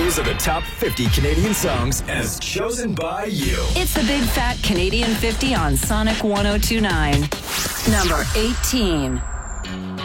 These are the top 50 Canadian songs as chosen by you. It's the Big Fat Canadian 50 on Sonic 102.9. Number 18.